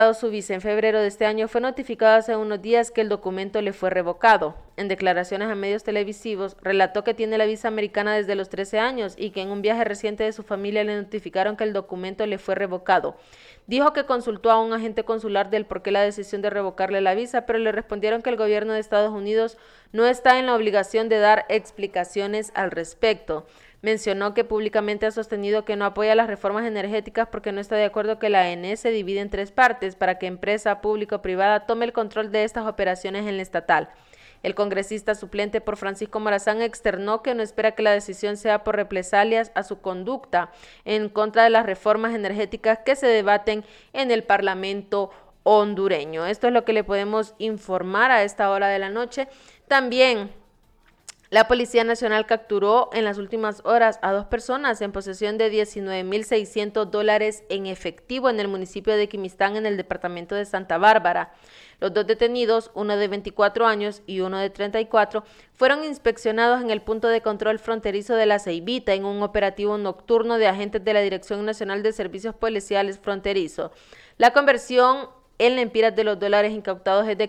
su visa en febrero de este año, fue notificado hace unos días que el documento le fue revocado. En declaraciones a medios televisivos, relató que tiene la visa americana desde los 13 años y que en un viaje reciente de su familia le notificaron que el documento le fue revocado. Dijo que consultó a un agente consular del por qué la decisión de revocarle la visa, pero le respondieron que el gobierno de Estados Unidos no está en la obligación de dar explicaciones al respecto. Mencionó que públicamente ha sostenido que no apoya las reformas energéticas porque no está de acuerdo que la ANE se divide en 3 partes para que empresa pública o privada tome el control de estas operaciones en la estatal. El congresista suplente por Francisco Morazán externó que no espera que la decisión sea por represalias a su conducta en contra de las reformas energéticas que se debaten en el Parlamento hondureño. Esto es lo que le podemos informar a esta hora de la noche. También la Policía Nacional capturó en las últimas horas a 2 personas en posesión de $19,600 en efectivo en el municipio de Quimistán, en el departamento de Santa Bárbara. Los 2 detenidos, uno de 24 años y uno de 34, fueron inspeccionados en el punto de control fronterizo de La Ceibita en un operativo nocturno de agentes de la Dirección Nacional de Servicios Policiales Fronterizo. La conversión en lempiras de los dólares incautados es de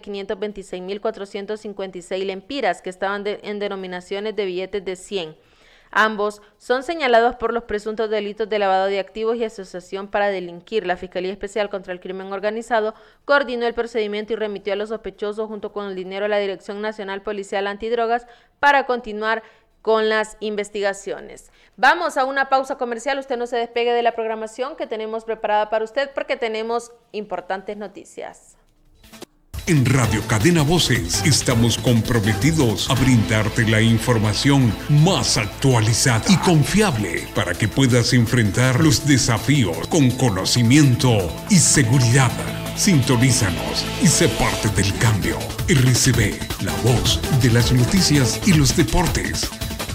526,456 lempiras que estaban en denominaciones de billetes de 100. Ambos son señalados por los presuntos delitos de lavado de activos y asociación para delinquir. La Fiscalía Especial contra el Crimen Organizado coordinó el procedimiento y remitió a los sospechosos junto con el dinero a la Dirección Nacional Policial Antidrogas para continuar con las investigaciones. Vamos a una pausa comercial, usted no se despegue de la programación que tenemos preparada para usted porque tenemos importantes noticias. En Radio Cadena Voces estamos comprometidos a brindarte la información más actualizada y confiable para que puedas enfrentar los desafíos con conocimiento y seguridad. Sintonízanos y sé parte del cambio. RCB, la voz de las noticias y los deportes.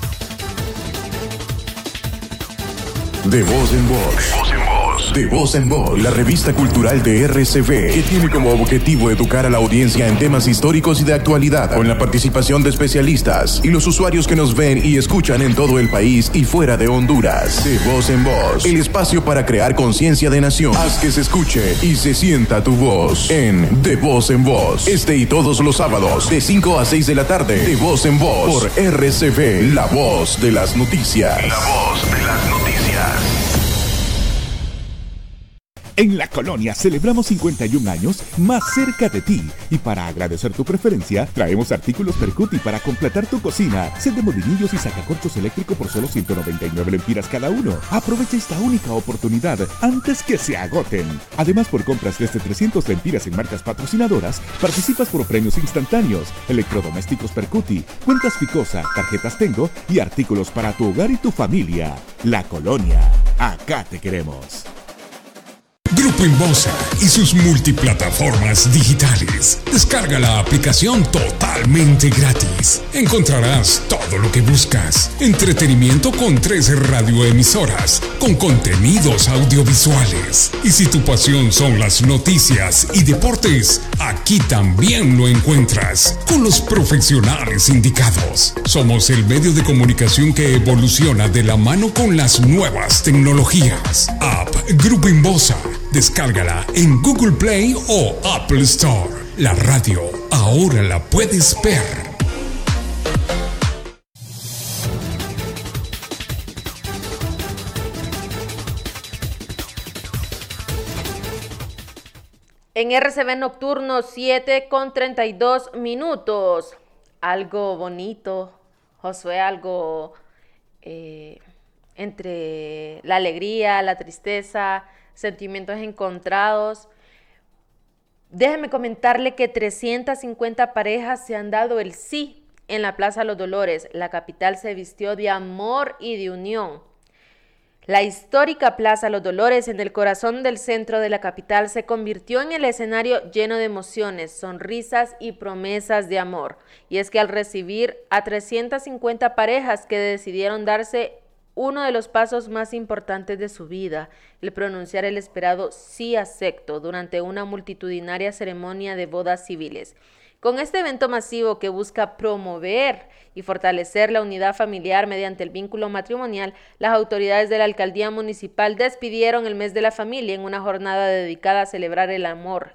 De voz en voz. De voz en voz. La revista cultural de RCV, que tiene como objetivo educar a la audiencia en temas históricos y de actualidad, con la participación de especialistas y los usuarios que nos ven y escuchan en todo el país y fuera de Honduras. De voz en voz. El espacio para crear conciencia de nación. Haz que se escuche y se sienta tu voz en De voz en voz. Este y todos los sábados, de 5 a 6 de la tarde. De voz en voz. Por RCV, la voz de las noticias. La voz de las noticias. En La Colonia celebramos 51 años más cerca de ti. Y para agradecer tu preferencia, traemos artículos Percuti para completar tu cocina. Set de molinillos y sacacorchos eléctrico por solo 199 lempiras cada uno. Aprovecha esta única oportunidad antes que se agoten. Además, por compras desde 300 lempiras en marcas patrocinadoras, participas por premios instantáneos, electrodomésticos Percuti, cuentas Ficosa, tarjetas Tengo y artículos para tu hogar y tu familia. La Colonia, acá te queremos. Grupo Inbosa y sus multiplataformas digitales. Descarga la aplicación totalmente gratis. Encontrarás todo lo que buscas. Entretenimiento con 3 radioemisoras, con contenidos audiovisuales. Y si tu pasión son las noticias y deportes, aquí también lo encuentras, con los profesionales indicados. Somos el medio de comunicación que evoluciona de la mano con las nuevas tecnologías. App Grupo Inbosa. Descárgala en Google Play o Apple Store. La radio ahora la puedes ver. En RCB Nocturno, 7:32. Algo bonito, Josué, algo entre la alegría, la tristeza, sentimientos encontrados. Déjeme comentarle que 350 parejas se han dado el sí en la Plaza Los Dolores. La capital se vistió de amor y de unión. La histórica Plaza Los Dolores, en el corazón del centro de la capital, se convirtió en el escenario lleno de emociones, sonrisas y promesas de amor. Y es que al recibir a 350 parejas que decidieron darse uno de los pasos más importantes de su vida, el pronunciar el esperado sí acepto durante una multitudinaria ceremonia de bodas civiles. Con este evento masivo que busca promover y fortalecer la unidad familiar mediante el vínculo matrimonial, las autoridades de la alcaldía municipal despidieron el mes de la familia en una jornada dedicada a celebrar el amor